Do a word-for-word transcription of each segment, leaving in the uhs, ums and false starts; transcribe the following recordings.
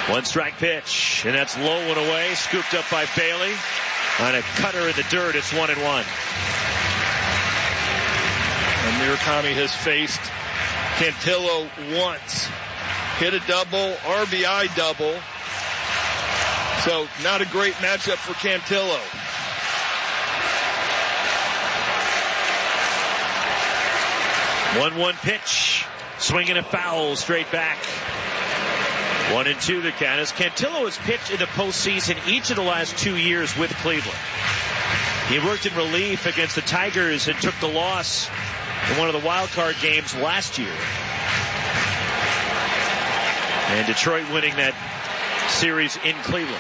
One strike pitch, and that's low and away, scooped up by Bailey. On a cutter in the dirt, it's one and one. And Murakami has faced Cantillo once. Hit a double, R B I double. So not a great matchup for Cantillo. one one pitch. Swinging a foul straight back. One and two the count. As Cantillo has pitched in the postseason each of the last two years with Cleveland. He worked in relief against the Tigers and took the loss in one of the wild card games last year. And Detroit winning that series in Cleveland.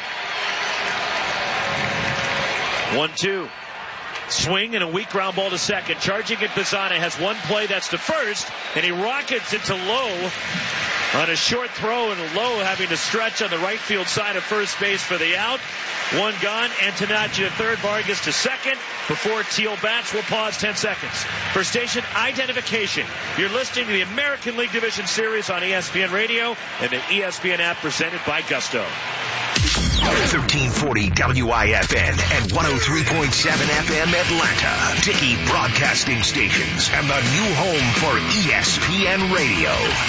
one two. Swing and a weak ground ball to second. Charging at Bazzana has one play, that's to first, and he rockets into Lowe on a short throw, and Lowe having to stretch on the right field side of first base for the out. One gone. Antonacci to third, Vargas to second. Before Teal bats, we'll pause ten seconds. For station identification, you're listening to the American League Division Series on E S P N Radio and the E S P N app presented by Gusto. thirteen forty W I F N and one oh three point seven F M Atlanta. Dickey Broadcasting Stations and the new home for E S P N Radio.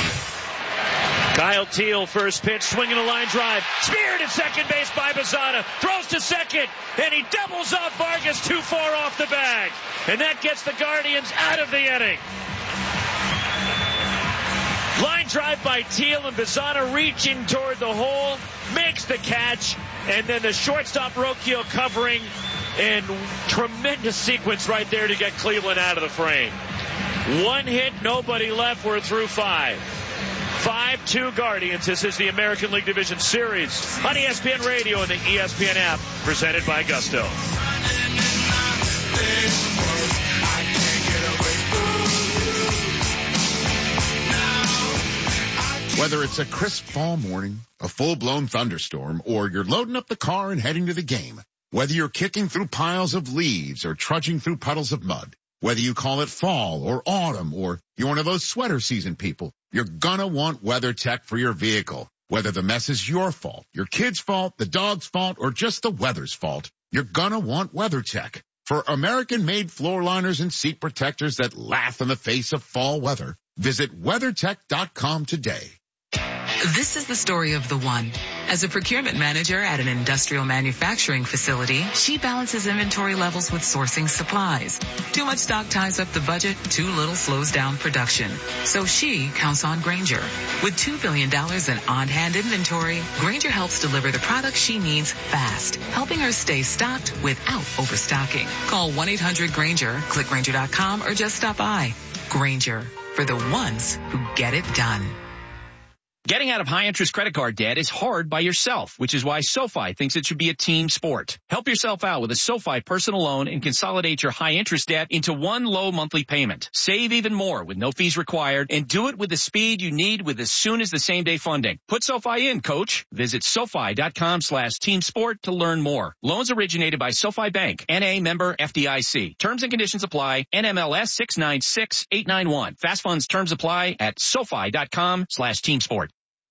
Kyle Teal, first pitch, swinging a line drive. Speared at second base by Bazzana. Throws to second, and he doubles off Vargas too far off the bag. And that gets the Guardians out of the inning. Line drive by Teal, and Bazzana reaching toward the hole. Makes the catch, and then the shortstop Rocchio covering. And tremendous sequence right there to get Cleveland out of the frame. One hit, nobody left. We're through five. five two Guardians. This is the American League Division Series on E S P N Radio and the E S P N app, presented by Gusto. Whether it's a crisp fall morning, a full-blown thunderstorm, or you're loading up the car and heading to the game, whether you're kicking through piles of leaves or trudging through puddles of mud, whether you call it fall or autumn or you're one of those sweater season people, you're gonna want WeatherTech for your vehicle. Whether the mess is your fault, your kid's fault, the dog's fault, or just the weather's fault, you're gonna want WeatherTech. For American-made floor liners and seat protectors that laugh in the face of fall weather, visit WeatherTech dot com today. This is the story of the one. As a procurement manager at an industrial manufacturing facility, she balances inventory levels with sourcing supplies. Too much stock ties up the budget, too little slows down production. So she counts on Grainger. With two billion dollars in on-hand inventory, Grainger helps deliver the products she needs fast, helping her stay stocked without overstocking. Call one eight hundred Grainger, click Grainger dot com, or just stop by. Grainger, for the ones who get it done. Getting out of high-interest credit card debt is hard by yourself, which is why SoFi thinks it should be a team sport. Help yourself out with a SoFi personal loan and consolidate your high-interest debt into one low monthly payment. Save even more with no fees required, and do it with the speed you need with as soon as the same-day funding. Put SoFi in, coach. Visit SoFi dot com slash team sport to learn more. Loans originated by SoFi Bank, N A member F D I C. Terms and conditions apply. N M L S six nine six eight nine one. Fast funds terms apply at SoFi dot com slash team sport.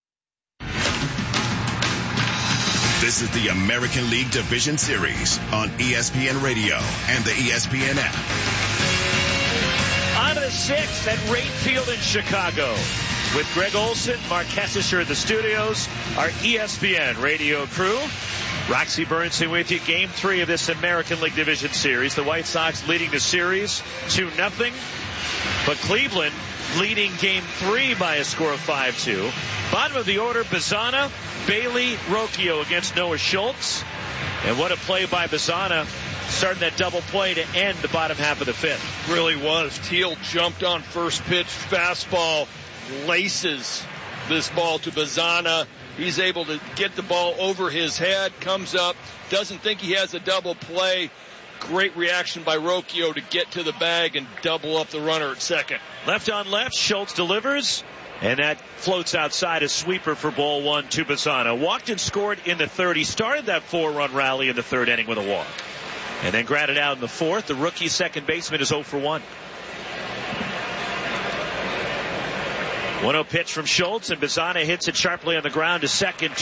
This is the American League Division Series on E S P N Radio and the E S P N app. On to the sixth at Rate Field in Chicago. With Greg Olson, Mark Kessisher at the studios, our E S P N radio crew. Roxy Bernstein with you. Game three of this American League Division Series. The White Sox leading the series two nothing. But Cleveland leading game three by a score of five two. Bottom of the order, Bazzana, Bailey, Rocchio against Noah Schultz. And what a play by Bazzana, starting that double play to end the bottom half of the fifth. Really was. Teal jumped on first pitch, fastball, laces this ball to Bazzana. He's able to get the ball over his head, comes up, doesn't think he has a double play. Great reaction by Rocchio to get to the bag and double up the runner at second. Left on left, Schultz delivers, and that floats outside a sweeper for ball one to Bazzana. Walked and scored in the third. He started that four-run rally in the third inning with a walk. And then grounded out in the fourth. The rookie second baseman is oh for one. one oh pitch from Schultz, and Bazzana hits it sharply on the ground to second.